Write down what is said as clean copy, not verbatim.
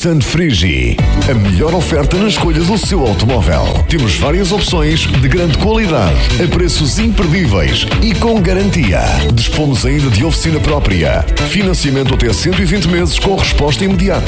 Instant Frigi, a melhor oferta na escolha do seu automóvel. Temos várias opções de grande qualidade, a preços imperdíveis e com garantia. Dispomos ainda de oficina própria, financiamento até 120 meses com resposta imediata.